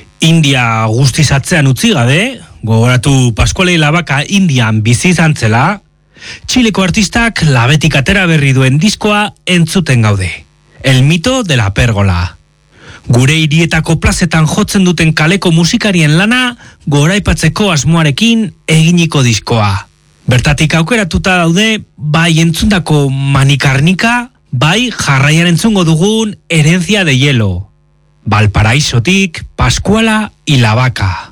India guztiz atzean utzi gabe, gogoratu Pascual y la Vaca Indian bizi izan zela, Txileko artistak labetik atera berri duen diskoa entzuten gaude. El mito de la pérgola. Gure hirietako plazetan jotzen duten kaleko musikarien lana goraipatzeko asmoarekin eginiko diskoa. Bertatik aukeratuta daude bai entzundako Manikarnika, bai jarraian entzungo dugun Herencia de hielo. Valparaisotik Pascuala y la Vaca.